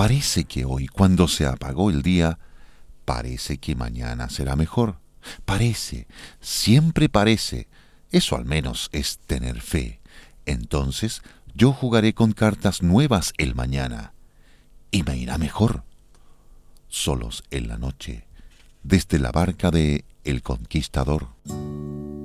Parece que hoy, cuando se apagó el día, parece que mañana será mejor. Parece, siempre parece. Eso al menos es tener fe. Entonces yo jugaré con cartas nuevas el mañana y me irá mejor. Solos en la noche, desde la barca de El Conquistador.